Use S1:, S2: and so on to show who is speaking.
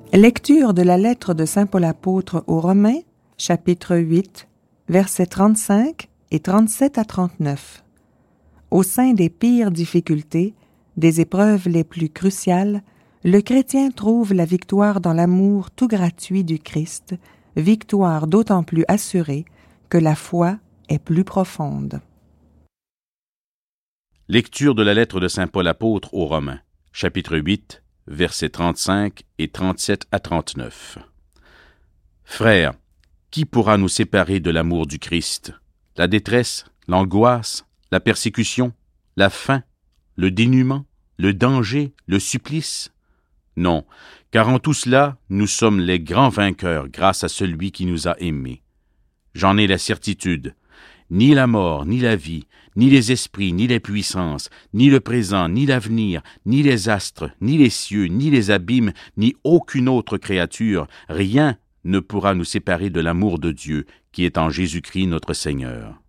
S1: Lecture de la lettre de saint Paul apôtre aux Romains, chapitre 8, versets 35 et 37 à 39. Au sein des pires difficultés, des épreuves les plus cruciales, le chrétien trouve la victoire dans l'amour tout gratuit du Christ, victoire d'autant plus assurée que la foi est plus profonde.
S2: Lecture de la lettre de saint Paul apôtre aux Romains, chapitre 8, versets 35 et 37 à 39. Frères, qui pourra nous séparer de l'amour du Christ? La détresse, l'angoisse, la persécution, la faim, le dénuement, le danger, le supplice? Non, car en tout cela, nous sommes les grands vainqueurs grâce à celui qui nous a aimés. J'en ai la certitude. Ni la mort, ni la vie, ni les esprits, ni les puissances, ni le présent, ni l'avenir, ni les astres, ni les cieux, ni les abîmes, ni aucune autre créature, rien ne pourra nous séparer de l'amour de Dieu qui est en Jésus-Christ notre Seigneur.